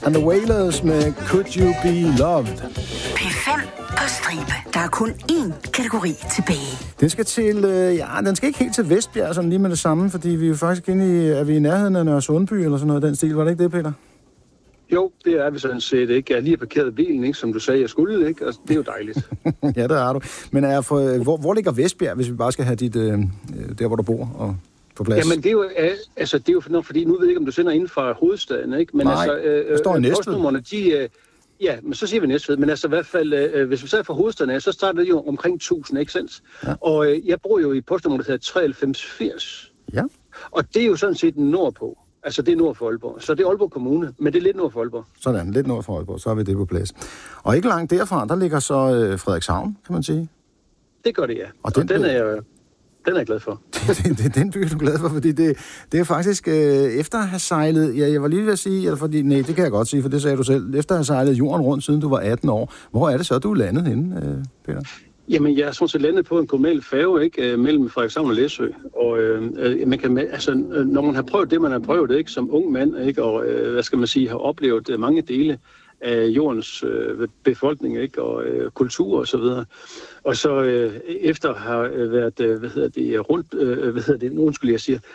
And the Wailers med Could You Be Loved. P5 på stribe. Der er kun én kategori tilbage. Den skal til, den skal ikke helt til Vestbjerg sådan lige med det samme, fordi vi er jo faktisk er vi i nærheden af Nørre Sundby eller sådan noget den stil. Var det ikke det, Peter? Jo, det er vi sådan set ikke. Jeg har lige parkeret bilen, ikke, som du sagde, jeg skulle, ikke? Og det er jo dejligt. Ja, det er du. Men hvor ligger Vestbjerg, hvis vi bare skal have dit, der hvor du bor og på plads? Jamen, det er jo fordi nu ved jeg ikke, om du sender ind fra hovedstaden, ikke? Men nej, der står i Næstved. Postnummerne, ja, men så siger vi Næstved. Men altså i hvert fald, hvis vi ser fra hovedstaden, så starter det jo omkring 1000, ikke sandt? Ja. Og jeg bor jo i postnummer, der hedder 9380. Ja. Og det er jo sådan set nordpå. Altså, det er nord for Aalborg. Så det er Aalborg Kommune, men det er lidt nord for Aalborg. Sådan, lidt nord for Aalborg, så har vi det på plads. Og ikke langt derfra, der ligger så Frederikshavn, kan man sige. Det gør det, ja. Og den er jeg glad for. det er den by, du er glad for, fordi det er faktisk efter at have sejlet, jeg var lige ved at sige, fordi, nej, det kan jeg godt sige, for det sagde du selv, efter at have sejlet jorden rundt, siden du var 18 år. Hvor er det så, du er landet henne, Peter? Jamen, jeg er sådan set landet på en kommunal færge, ikke, mellem Frederikshavn og Læsø. Og man kan, altså, når man har prøvet det, man har prøvet, ikke, som ung mand, ikke, og hvad skal man sige, har oplevet mange dele af jordens befolkning, ikke, og kultur og så videre. Og så efter at have været, undskyld, jeg siger,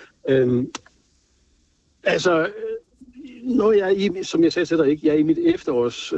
altså, når jeg er som jeg sagde til dig, ikke, jeg er i mit efterårs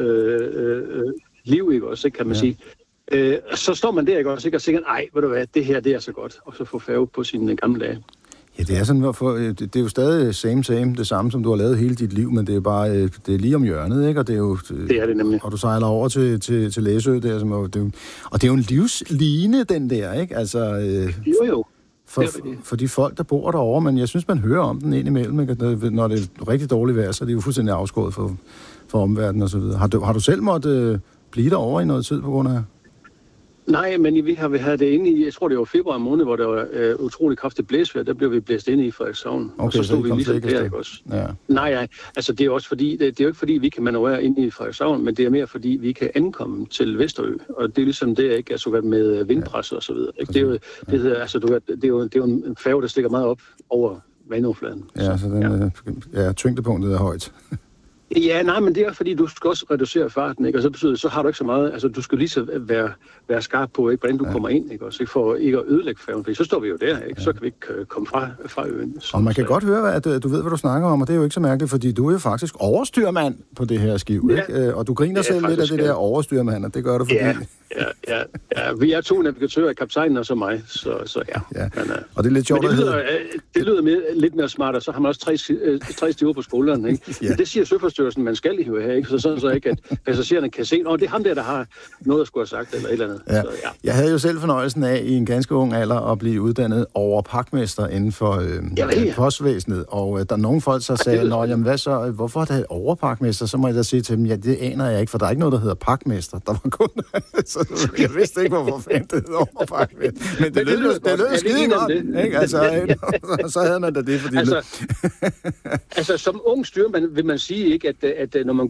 liv, ikke, også, kan man sige. Så står man der, ikke, også, ikke, og tænker, ej, ved du hvad, det her, det er så godt, og så få færge på sine gamle dage. Ja, det er sådan, det er jo stadig same, det samme, som du har lavet hele dit liv, men det er bare, det er lige om hjørnet, ikke? Og det er jo... Det er det nemlig. Og du sejler over til Læsø, der, som og det er jo en livsline, den der, ikke? Altså... Jo. For de folk, der bor derovre, men jeg synes, man hører om den indimellem, ikke? Når det er rigtig dårligt vejr, så er det jo fuldstændig afskåret for omverdenen og så videre. Har du selv måttet blive derovre i noget tid på grund af... Nej, men vi har det inde i, jeg tror det var februar måned, hvor der var utrolig kraftigt blæsvejr, der blev vi blæst inde i Frederikshavn. Okay, og så stod vi ligesom der, ikke også? Ja. Nej, altså det er også fordi, det er jo ikke fordi, vi kan manøvrere inde i Frederikshavn, men det er mere fordi, vi kan ankomme til Vesterø, og det er ligesom det, ikke? Altså med vindpres og så videre. Ikke? Det er jo, det hedder, altså, det er jo en færge, der stikker meget op over vandoverfladen. Ja, så den, tyngdepunktet er højt. Ja, nej, men det er fordi, du skal også reducere farten, ikke? Og så betyder så har du ikke så meget, altså du skal lige så være skarp på, ikke, hvordan du kommer ind, ikke? Også, ikke? For ikke at ødelægge færgen, for så står vi jo der, ikke? Så kan vi ikke komme fra øen. Og man kan godt høre, at du ved, hvad du snakker om, og det er jo ikke så mærkeligt, fordi du er jo faktisk overstyrmand på det her skib, ikke? Og du griner selv lidt af det der overstyrmand, og det gør du fordi... Ja, vi er 2 navigatører, kaptajnen og så mig, så ja. Men, og det er lidt sjovt, det lyder lidt mere smart, og så har man også 3 stiver på skulderen, ikke? Ja. Det siger Søfartsstyrelsen, man skal jo have, ikke? Så ikke, at passagererne kan se, det er ham der har noget at skulle have sagt, eller et eller andet. Ja. Så, ja. Jeg havde jo selv fornøjelsen af i en ganske ung alder at blive uddannet over pakmester inden for postvæsenet, og der er nogle folk, så sagde, jamen hvad så, hvorfor er det overpakmester? Så må jeg da sige til dem, ja, det aner jeg ikke, for der er ikke noget, der hedder pakmester. Der var kun... Jeg vidste ikke, hvorfor fanden det hed overpakmester. Men det lød skide godt, ikke? Altså, så havde man da det, fordi... Altså, som ung styrmand vil man sige, ikke, at når man